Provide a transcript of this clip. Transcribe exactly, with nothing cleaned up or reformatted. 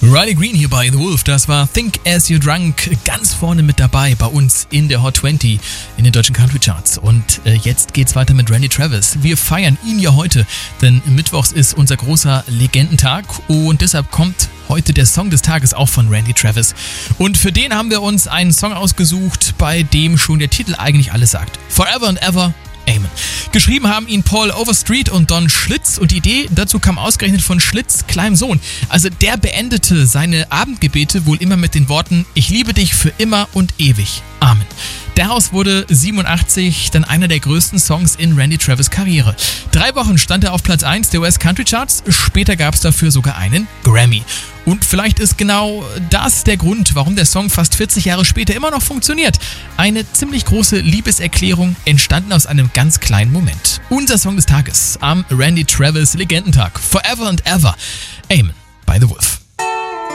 Riley Green hier bei The Wolf, das war Think As You Drunk, ganz vorne mit dabei bei uns in der Hot zwanzig in den deutschen Country Charts. Und äh, jetzt geht's weiter mit Randy Travis. Wir feiern ihn ja heute, denn mittwochs ist unser großer Legendentag und deshalb kommt heute der Song des Tages auch von Randy Travis. Und für den haben wir uns einen Song ausgesucht, bei dem schon der Titel eigentlich alles sagt. Forever and Ever. Amen. Geschrieben haben ihn Paul Overstreet und Don Schlitz und die Idee dazu kam ausgerechnet von Schlitz' kleinem Sohn. Also der beendete seine Abendgebete wohl immer mit den Worten: Ich liebe dich für immer und ewig. Amen. Daraus wurde siebenundachtzig dann einer der größten Songs in Randy Travis' Karriere. Drei Wochen stand er auf Platz eins der U S Country Charts, später gab es dafür sogar einen Grammy. Und vielleicht ist genau das der Grund, warum der Song fast vierzig Jahre später immer noch funktioniert. Eine ziemlich große Liebeserklärung, entstanden aus einem ganz kleinen Moment. Unser Song des Tages am Randy Travis Legendentag. Forever and Ever. Amen.